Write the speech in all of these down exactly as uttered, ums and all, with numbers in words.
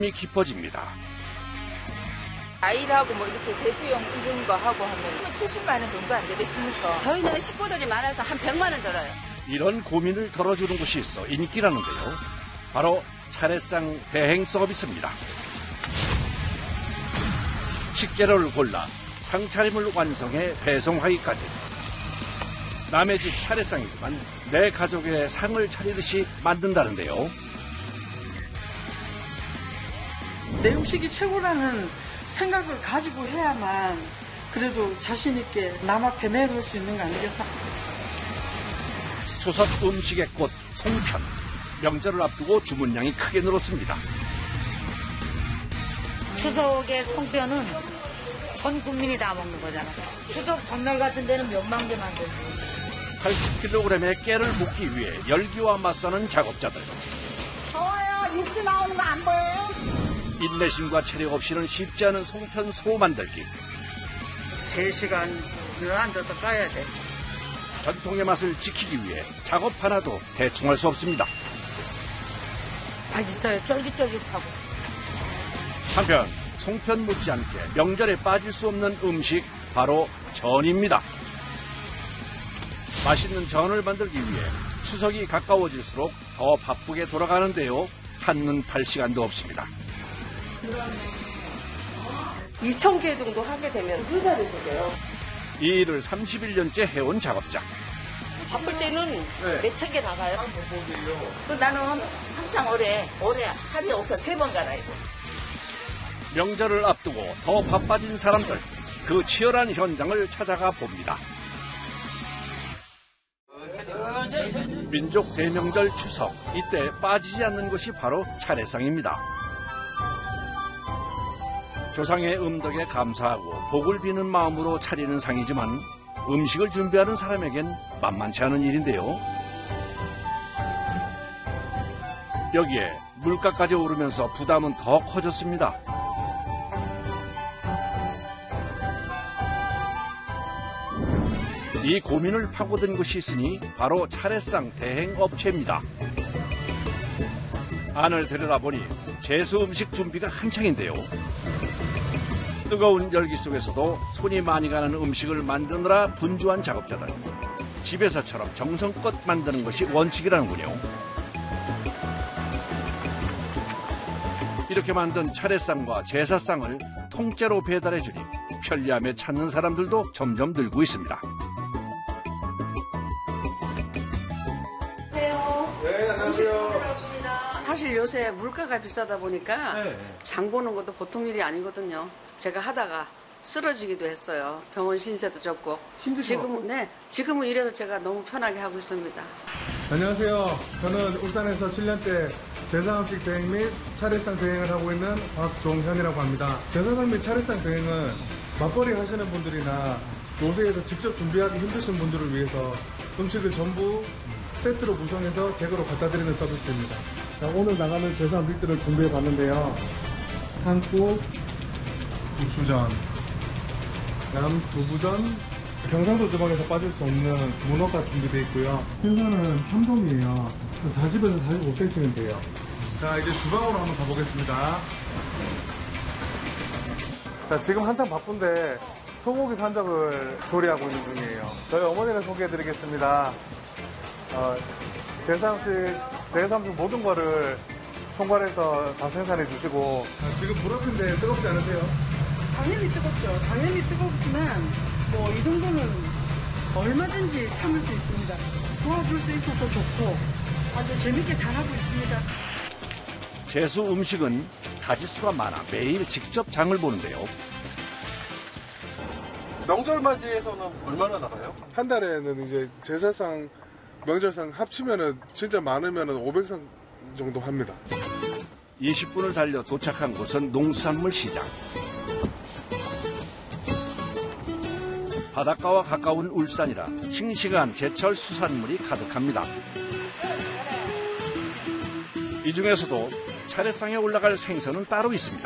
이 깊어집니다. 아이하고 뭐 이렇게 제수용 이런 거 하고 하면 칠십만 원 정도 안 되겠습니까? 저희는 식구들이 많아서 한 백만 원 들어요. 이런 고민을 덜어주는 곳이 있어 인기라는데요. 바로 차례상 대행 서비스입니다. 식재료를 골라 상차림을 완성해 배송하기까지. 남의 집 차례상이지만 내 가족의 상을 차리듯이 만든다는데요. 내 음식이 최고라는 생각을 가지고 해야만 그래도 자신 있게 남 앞에 내놓을 수 있는 거 아니겠어? 추석 음식의 꽃 송편. 명절을 앞두고 주문량이 크게 늘었습니다. 추석의 송편은 전 국민이 다 먹는 거잖아. 추석 전날 같은 데는 몇만 개 만들지. 팔십 킬로그램의 깨를 볶기 위해 열기와 맞서는 작업자들. 더워요. 육수 나오는 거 안 보여요? 인내심과 체력 없이는 쉽지 않은 송편 소 만들기. 세 시간을 앉아서 까야 돼. 전통의 맛을 지키기 위해 작업 하나도 대충 할 수 없습니다. 맛있어요. 쫄깃쫄깃하고. 한편 송편 못지않게 명절에 빠질 수 없는 음식 바로 전입니다. 맛있는 전을 만들기 위해 추석이 가까워질수록 더 바쁘게 돌아가는데요. 한눈 팔 시간도 없습니다. 이천 개 정도 하게 되면 회사를 보세요. 이 일을 삼십일 년째 해온 작업자. 바쁠 때는 네. 몇천 개 나가요. 그 나는 항상 올해 올해 하루에 옷을 세 번 갈아입고. 명절을 앞두고 더 바빠진 사람들. 그 치열한 현장을 찾아가 봅니다. 민족 대명절 추석. 이때 빠지지 않는 것이 바로 차례상입니다. 조상의 음덕에 감사하고 복을 비는 마음으로 차리는 상이지만 음식을 준비하는 사람에겐 만만치 않은 일인데요. 여기에 물가까지 오르면서 부담은 더 커졌습니다. 이 고민을 파고든 곳이 있으니 바로 차례상 대행 업체입니다. 안을 들여다보니 제수 음식 준비가 한창인데요. 뜨거운 열기 속에서도 손이 많이 가는 음식을 만드느라 분주한 작업자들. 집에서처럼 정성껏 만드는 것이 원칙이라는군요. 이렇게 만든 차례상과 제사상을 통째로 배달해주니 편리함에 찾는 사람들도 점점 늘고 있습니다. 네, 안녕하세요. 사실 요새 물가가 비싸다 보니까 네. 장 보는 것도 보통 일이 아니거든요. 제가 하다가 쓰러지기도 했어요. 병원 신세도 졌고. 힘드셔? 지금은, 네, 지금은 이래도 제가 너무 편하게 하고 있습니다. 안녕하세요. 저는 울산에서 칠 년째 제사음식 대행 및 차례상 대행을 하고 있는 박종현이라고 합니다. 제사상 및 차례상 대행은 맞벌이 하시는 분들이나 노세에서 직접 준비하기 힘드신 분들을 위해서 음식을 전부 세트로 구성해서 댁으로 갖다 드리는 서비스입니다. 자, 오늘 나가는 제사 음식들을 준비해 봤는데요. 한국 고추전, 남 두부전, 경상도 지방에서 빠질 수 없는 문어가 준비되어 있고요. 생선은 참돔이에요. 사십에서 사십오 센티미터면 돼요. 자, 이제 주방으로 한번 가보겠습니다. 자, 지금 한창 바쁜데 소고기 산적을 조리하고 있는 중이에요. 저희 어머니를 소개해드리겠습니다. 어, 제사음식, 제사음식 모든 거를 총괄해서 다 생산해 주시고. 아, 지금 불 앞인데 뜨겁지 않으세요? 당연히 뜨겁죠. 당연히 뜨겁지만 뭐 이 정도는 얼마든지 참을 수 있습니다. 도와줄 수 있어서 좋고 아주 재밌게 잘하고 있습니다. 제수 음식은 가짓수가 많아 매일 직접 장을 보는데요. 명절 맞이에서는 얼마나 나가요? 한 달에는 이제 제사상, 명절상 합치면은 진짜 많으면은 오백 상 정도 합니다. 이십 분을 달려 도착한 곳은 농수산물 시장. 바닷가와 가까운 울산이라 싱싱한 제철 수산물이 가득합니다. 이 중에서도 차례상에 올라갈 생선은 따로 있습니다.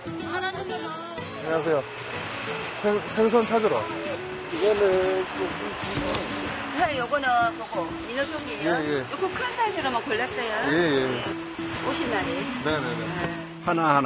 안녕하세요. 생, 생선 찾으러 왔어요. 이거는 네, 요거는 그거 민어종이에요. 예, 예. 조금 큰 사이즈로만 골랐어요. 예, 예. 오십 마리. 네네네. 하나하나